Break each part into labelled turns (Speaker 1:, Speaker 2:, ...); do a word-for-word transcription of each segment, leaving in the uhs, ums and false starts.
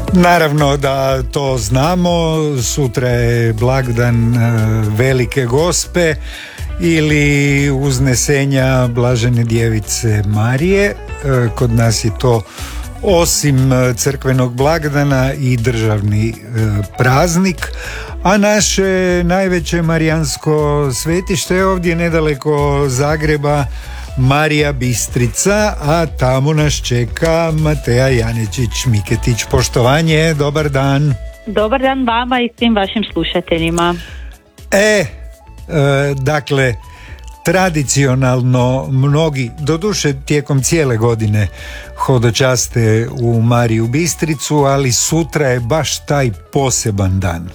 Speaker 1: Naravno da to znamo, sutra je blagdan Velike Gospe ili uznesenja Blažene djevice Marije. Kod nas je to osim crkvenog blagdana i državni praznik, a naše najveće marijansko svetište je ovdje nedaleko Zagreba, Marija Bistrica, a tamo nas čeka Mateja Janečić-Miketić. Poštovanje, dobar dan.
Speaker 2: Dobar dan vama i svim vašim slušateljima.
Speaker 1: E, e dakle, tradicionalno mnogi, doduše tijekom cijele godine, hodočaste u Mariju Bistricu, ali sutra je baš taj poseban dan.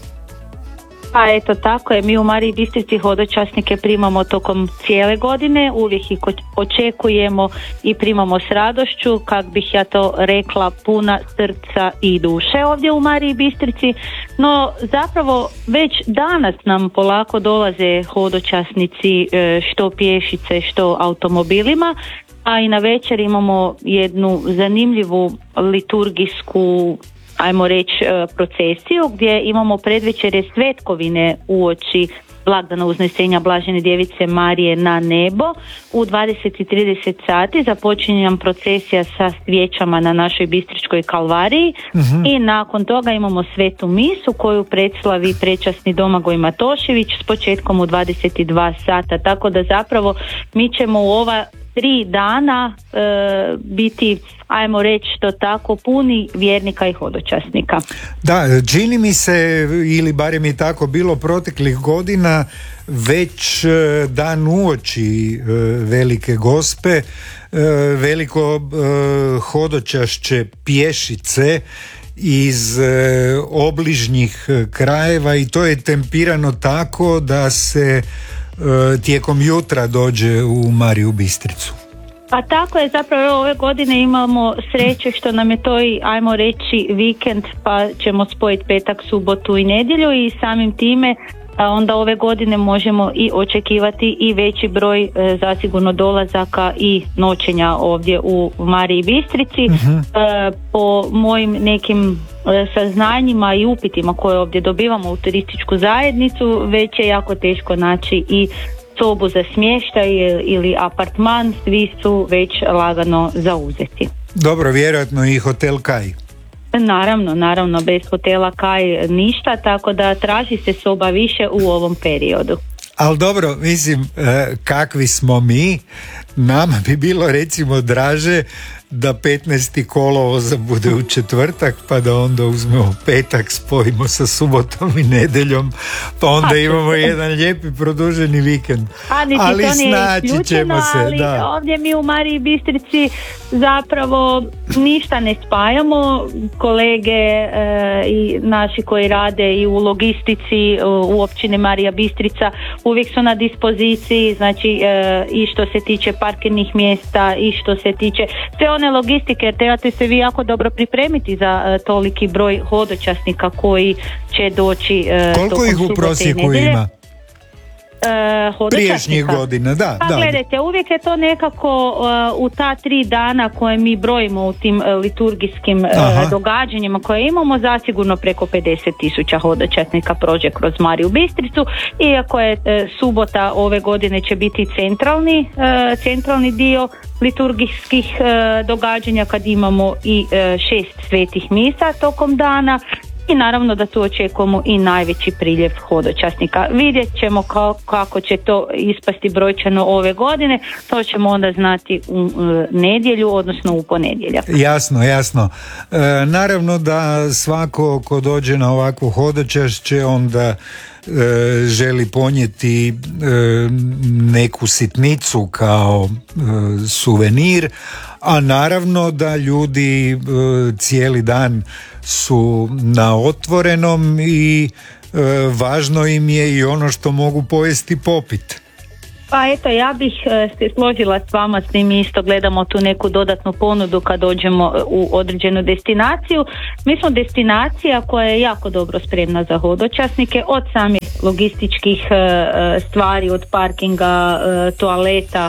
Speaker 2: Pa eto tako je, mi u Mariji Bistrici hodočasnike primamo tokom cijele godine, uvijek ih očekujemo i primamo s radošću, kak bih ja to rekla, puna srca i duše ovdje u Mariji Bistrici, no zapravo već danas nam polako dolaze hodočasnici, što pješice, što automobilima, a i na večer imamo jednu zanimljivu liturgijsku, ajmo reći, procesiju gdje imamo predvečerje svetkovine uoči blagdana uznesenja Blažene djevice Marije na nebo. U dvadeset i trideset sati započinje nam procesija sa svijećama na našoj Bistričkoj kalvariji, uh-huh. i nakon toga imamo svetu misu koju predslavi prečasni Domagoj Matošević s početkom u dvadeset i dva sata, tako da zapravo mi ćemo u ova tri dana e, biti, ajmo reći to tako, puni vjernika i hodočasnika.
Speaker 1: Da, čini mi se, ili barem je tako bilo proteklih godina, već dan uoči e, Velike Gospe, e, veliko e, hodočašće pješice iz e, obližnjih krajeva, i to je tempirano tako da se tijekom jutra dođe u Mariju Bistricu.
Speaker 2: Pa tako je, zapravo ove godine imamo sreće što nam je to i, ajmo reći, vikend, pa ćemo spojiti petak, subotu i nedjelju, i samim time a onda ove godine možemo i očekivati i veći broj e, zasigurno dolazaka i noćenja ovdje u Mariji Bistrici. Uh-huh. E, po mojim nekim e, saznanjima i upitima koje ovdje dobivamo u turističku zajednicu, već je jako teško naći i sobu za smještaj ili apartman, svi su već lagano zauzeti.
Speaker 1: Dobro, vjerojatno i hotel Kaj.
Speaker 2: Naravno, naravno, bez hotela Kaj ništa, tako da traži se soba više u ovom periodu.
Speaker 1: Ali dobro, mislim, kakvi smo mi, nama bi bilo recimo draže da petnaesti kolovoza bude u četvrtak, pa da onda uzmemo petak, spojimo sa subotom i nedjeljom, pa onda pa, imamo jedan lijepi produženi vikend.
Speaker 2: A, niti
Speaker 1: ali
Speaker 2: to nije
Speaker 1: snaći ćemo se.
Speaker 2: Ali
Speaker 1: da.
Speaker 2: Ovdje mi u Mariji Bistrici zapravo ništa ne spajamo. Kolege e, i naši koji rade i u logistici u općini Marija Bistrica uvijek su na dispoziciji, znači e, i što se tiče parkirnih mjesta i što se tiče sve one logistike, jer trebate se vi jako dobro pripremiti za uh, toliki broj hodočasnika koji će doći uh,
Speaker 1: koliko ih u prosjeku ima?
Speaker 2: Uh,
Speaker 1: priješnjih godina, da.
Speaker 2: Pa
Speaker 1: da.
Speaker 2: gledajte, uvijek je to nekako uh, u ta tri dana koje mi brojimo u tim uh, liturgijskim uh, događanjima koje imamo, zasigurno preko pedeset tisuća hodočasnika prođe kroz Mariju Bistricu, iako je uh, subota ove godine će biti centralni, uh, centralni dio liturgijskih uh, događanja kad imamo i uh, šest svetih misa tokom dana. I naravno da tu očekujemo i najveći priljev hodočasnika. Vidjet ćemo kako, kako će to ispasti brojčano ove godine, to ćemo onda znati u uh, nedjelju, odnosno u ponedjeljak.
Speaker 1: Jasno, jasno. E, naravno da svako ko dođe na ovakvu hodočašće onda e, želi ponijeti e, neku sitnicu kao e, suvenir, a naravno da ljudi e, cijeli dan su na otvorenom i e, važno im je i ono što mogu pojesti, popit.
Speaker 2: Pa eto, ja bih se složila s vama, s njim isto gledamo tu neku dodatnu ponudu kad dođemo u određenu destinaciju. Mi smo destinacija koja je jako dobro spremna za hodočasnike, od samih logističkih stvari, od parkinga, toaleta,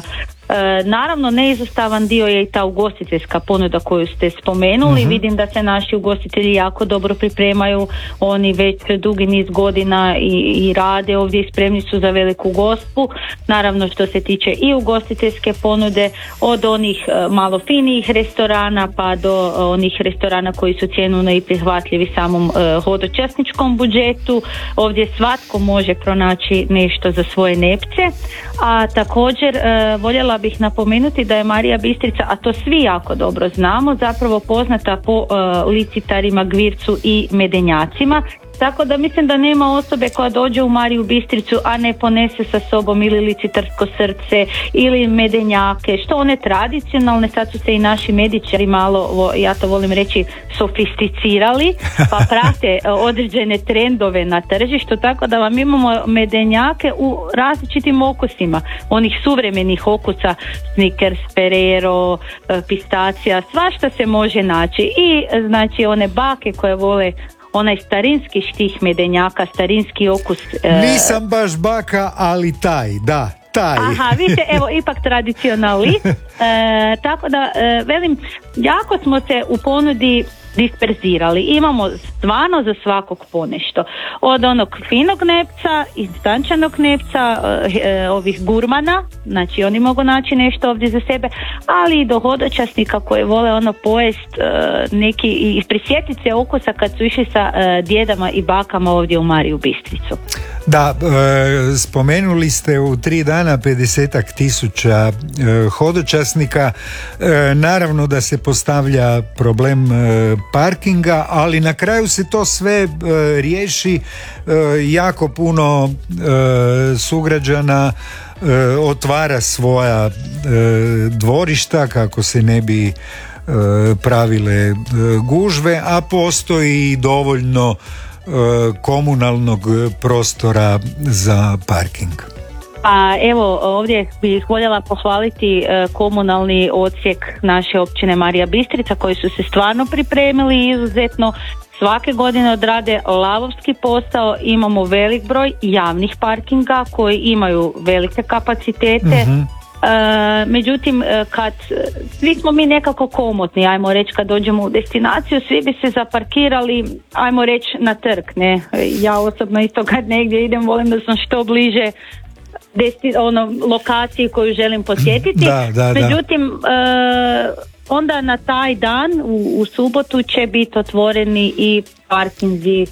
Speaker 2: E, naravno neizostavan dio je i ta ugostiteljska ponuda koju ste spomenuli. Mm-hmm. Vidim da se naši ugostitelji jako dobro pripremaju, oni već dugi niz godina i, i rade ovdje i spremni su za veliku gospu. Naravno što se tiče i ugostiteljske ponude, od onih e, malo finijih restorana pa do e, onih restorana koji su cjenovno i prihvatljivi samom e, hodočasničkom budžetu. Ovdje svatko može pronaći nešto za svoje nepce, a također e, voljela bih napomenuti da je Marija Bistrica, a to svi jako dobro znamo, zapravo poznata po uh, licitarima, gvircu i medenjacima. Tako da mislim da nema osobe koja dođe u Mariju Bistricu, a ne ponese sa sobom ili licitarsko srce ili medenjake, što one tradicionalne, sad su se i naši medičari malo, ja to volim reći, sofisticirali, pa prate određene trendove na tržištu, tako da vam imamo medenjake u različitim okusima, onih suvremenih okusa, Snickers, Ferrero, pistacija, svašta se može naći i znači one bake koje vole onaj starinski štih medenjaka, starinski okus.
Speaker 1: Nisam baš baka, ali taj, da, taj.
Speaker 2: Aha, vi ste, evo, ipak tradicionali. E, tako da, e, velim, jako smo se u ponudi disperzirali. Imamo stvarno za svakog ponešto. Od onog finog nepca, instančanog nepca, e, ovih gurmana, znači oni mogu naći nešto ovdje za sebe, ali i do hodočasnika koji vole ono pojest e, neki i prisjetiti se okusa kad su išli sa e, djedama i bakama ovdje u Mariju Bistricu.
Speaker 1: Da, e, spomenuli ste u tri dana pedesetak tisuća e, hodočasnika. E, naravno da se postavlja problem e, parkinga, ali na kraju se to sve e, riješi. E, jako puno e, sugrađana e, otvara svoja e, dvorišta kako se ne bi e, pravile e, gužve, a postoji i dovoljno komunalnog prostora za parking.
Speaker 2: Pa evo, ovdje bih voljela pohvaliti e, komunalni odsjek naše općine Marija Bistrica koji su se stvarno pripremili izuzetno. Svake godine odrade lavovski posao, imamo velik broj javnih parkinga koji imaju velike kapacitete. Mm-hmm. E, međutim, kad svi smo mi nekako komotni, ajmo reći, kad dođemo u destinaciju, svi bi se zaparkirali, ajmo reći, na trg, ne? Ja osobno isto kad negdje idem volim da sam što bliže desti, ono, lokaciji koju želim posjetiti.
Speaker 1: Da, da,
Speaker 2: međutim, e, onda na taj dan u, u subotu će biti otvoreni i parkinzi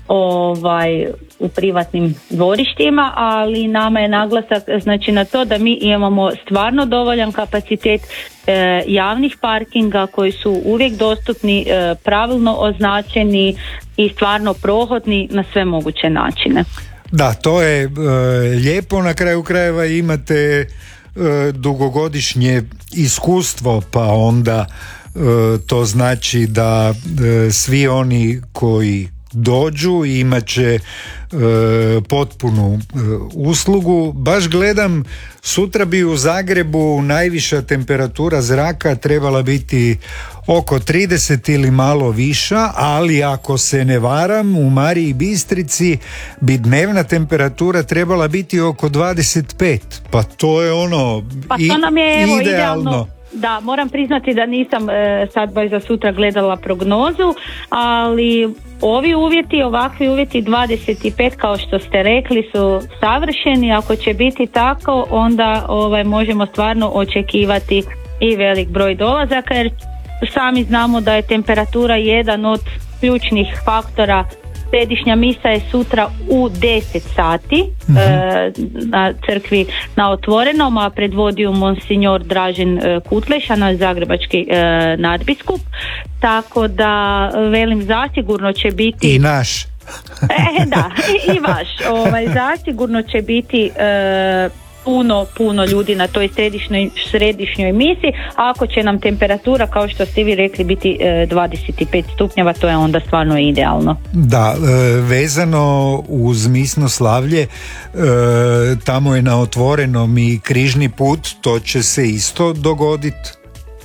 Speaker 2: ovaj u privatnim dvorištima, ali nama je naglasak znači na to da mi imamo stvarno dovoljan kapacitet e, javnih parkinga koji su uvijek dostupni, e, pravilno označeni i stvarno prohodni na sve moguće načine.
Speaker 1: Da, to je e, lijepo, na kraju krajeva imate e, dugogodišnje iskustvo, pa onda e, to znači da e, svi oni koji dođu i imat će e, potpunu e, uslugu. Baš gledam, sutra bi u Zagrebu najviša temperatura zraka trebala biti oko trideset ili malo viša, ali ako se ne varam, u Mariji Bistrici bi dnevna temperatura trebala biti oko dvadeset pet, pa to je ono
Speaker 2: pa to nam je, evo,
Speaker 1: idealno.
Speaker 2: idealno. Da, moram priznati da nisam e, sad baš za sutra gledala prognozu, ali ovi uvjeti, ovakvi uvjeti dvadeset pet kao što ste rekli su savršeni. Ako će biti tako, onda ovaj, možemo stvarno očekivati i velik broj dolazaka, jer sami znamo da je temperatura jedan od ključnih faktora. Središnja misa je sutra u deset sati mm-hmm. e, na crkvi na Otvorenom, a predvodi ju monsignor Dražen e, Kutleša, naš zagrebački e, nadbiskup, tako da velim zasigurno će biti
Speaker 1: i naš
Speaker 2: e, da, i, i vaš ovaj, zasigurno će biti e, puno, puno ljudi na toj središnjoj, središnjoj misiji, a ako će nam temperatura, kao što ste vi rekli, biti e, dvadeset pet stupnjeva, to je onda stvarno idealno.
Speaker 1: Da, e, vezano uz misno slavlje, e, tamo je na Otvorenom i križni put, to će se isto dogoditi?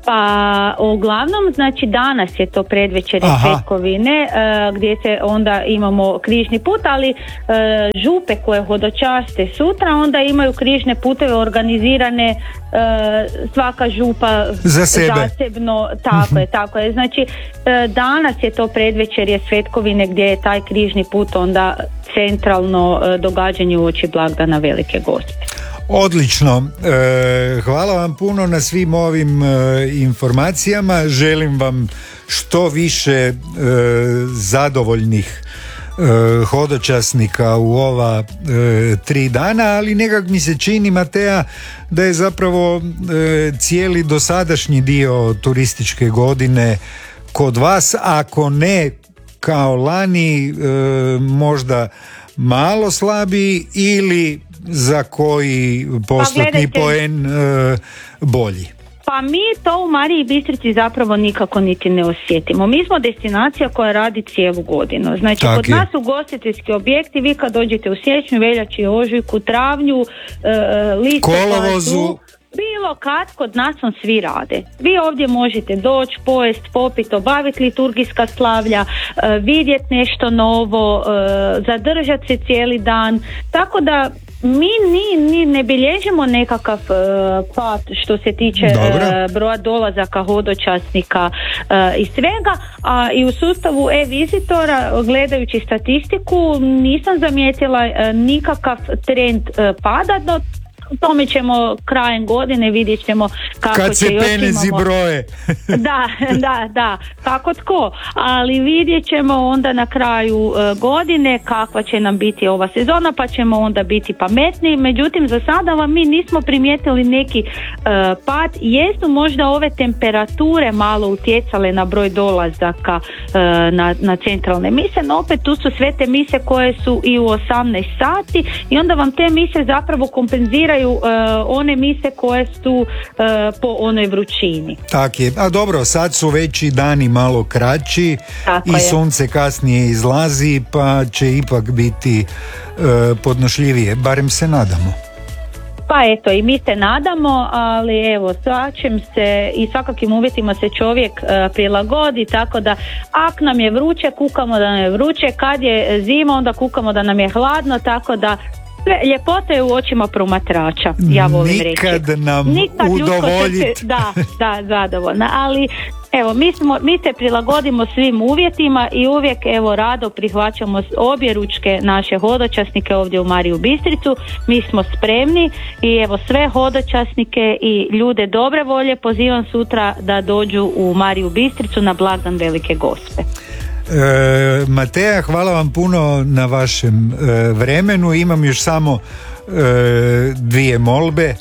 Speaker 2: Pa uglavnom, znači danas je to predvečerje Svetkovine e, gdje se onda imamo križni put, ali e, župe koje hodočaste sutra onda imaju križne puteve organizirane, e, svaka župa
Speaker 1: za sebe.
Speaker 2: Zasebno, tako je, tako je. Znači e, danas je to predvečerje Svetkovine gdje je taj križni put onda centralno e, događanje uoči blagdana Velike Gospe.
Speaker 1: Odlično, e, hvala vam puno na svim ovim e, informacijama, želim vam što više e, zadovoljnih e, hodočasnika u ova e, tri dana, ali nekak mi se čini, Matea, da je zapravo e, cijeli dosadašnji dio turističke godine kod vas, ako ne kao lani, e, možda malo slabiji ili za koji postotni pa poen e, bolji?
Speaker 2: Pa mi to u Mariji Bistrici zapravo nikako niti ne osjetimo. Mi smo destinacija koja radi cijelu godinu. Znači tak kod je. Nas ugostiteljski objekti, vi kad dođete u siječnju, veljači, ožujku, travnju, e, listopadu, kolovozu, bilo kad, kod nas on svi rade. Vi ovdje možete doći, pojest, popiti, obaviti liturgijska slavlja, e, vidjeti nešto novo, e, zadržati se cijeli dan. Tako da mi ni, ni ne bilježimo nekakav uh, pad što se tiče uh, broja dolazaka hodočasnika uh, i svega, a i u sustavu e-vizitora gledajući statistiku nisam zamijetila uh, nikakav trend uh, pada, no tome ćemo krajem godine, vidjet ćemo kako
Speaker 1: kad
Speaker 2: će
Speaker 1: se penezi imamo... broje.
Speaker 2: da, da, da, kako tko, ali vidjet ćemo onda na kraju uh, godine kakva će nam biti ova sezona, pa ćemo onda biti pametniji. Međutim, za sada vam mi nismo primijetili neki uh, pad. Jesu možda ove temperature malo utjecale na broj dolazaka uh, na, na centralne mise, no opet tu su sve te mise koje su i u osamnaest sati i onda vam te mise zapravo kompenziraju Uh, one mise koje su uh, po onoj vrućini.
Speaker 1: Tak je, a dobro, sad su već i dani malo kraći. Tako i je. Sunce kasnije izlazi, pa će ipak biti uh, podnošljivije, barem se nadamo.
Speaker 2: Pa eto, i mi se nadamo, ali evo, svačim se i svakakim uvjetima se čovjek uh, prilagodi, tako da ak nam je vruće, kukamo da nam je vruće, kad je zima, onda kukamo da nam je hladno, tako da ljepota je u očima promatrača, ja volim reći.
Speaker 1: Nikad nam Nikad udovoljiti.
Speaker 2: Da, da, zadovoljna, ali evo, mi, smo, mi se prilagodimo svim uvjetima i uvijek evo rado prihvaćamo obje ručke naše hodočasnike ovdje u Mariju Bistricu. Mi smo spremni i evo sve hodočasnike i ljude dobre volje pozivam sutra da dođu u Mariju Bistricu na blagdan Velike Gospe.
Speaker 1: E, Matea, hvala vam puno na vašem e, vremenu. Imam još samo e, dvije molbe. E,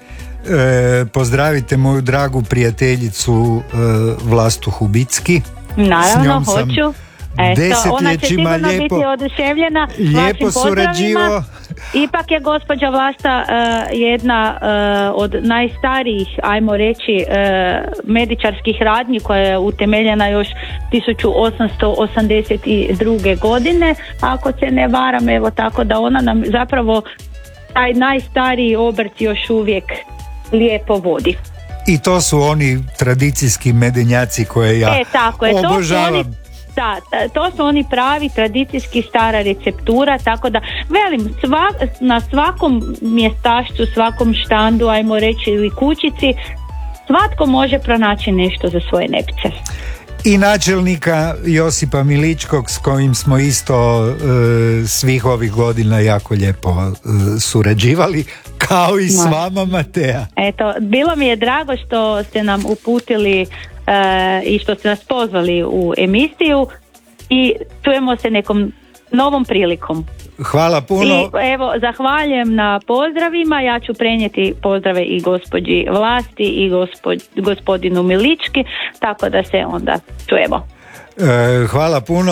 Speaker 1: pozdravite moju dragu prijateljicu e, Vlastu Hubicki.
Speaker 2: Naravno, hoću. Eto, ona će sigurno
Speaker 1: lijepo,
Speaker 2: biti oduševljena
Speaker 1: lijepo surađivo.
Speaker 2: Ipak je gospođa Vlasta uh, jedna uh, od najstarijih, ajmo reći, uh, medičarskih radnji koja je utemeljena još tisuću osamsto osamdeset druge godine, ako se ne varam, evo, tako da ona nam zapravo taj najstariji obrt još uvijek lijepo vodi.
Speaker 1: I to su oni tradicijski medenjaci koje ja
Speaker 2: e, tako je,
Speaker 1: obožavam.
Speaker 2: To su oni, da, to su oni pravi tradicijski stara receptura, tako da velim, sva, na svakom mjestašcu, svakom štandu, ajmo reći, ili kućici, svatko može pronaći nešto za svoje nepce.
Speaker 1: I načelnika Josipa Miličkog, s kojim smo isto e, svih ovih godina jako lijepo e, surađivali, kao i s vama, Matea.
Speaker 2: Eto, bilo mi je drago što ste nam uputili e, i što ste nas pozvali u emisiju i čujemo se nekom novom prilikom.
Speaker 1: Hvala puno.
Speaker 2: I evo, zahvaljujem na pozdravima, ja ću prenijeti pozdrave i gospođi Vlasti i gospod, gospodinu Milički, tako da se onda čujemo.
Speaker 1: Hvala puno.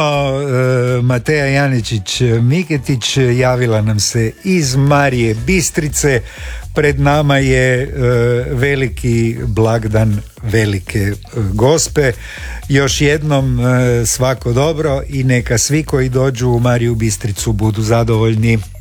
Speaker 1: Matea Janičić-Miketić javila nam se iz Marije Bistrice. Pred nama je veliki blagdan Velike Gospe. Još jednom svako dobro i neka svi koji dođu u Mariju Bistricu budu zadovoljni.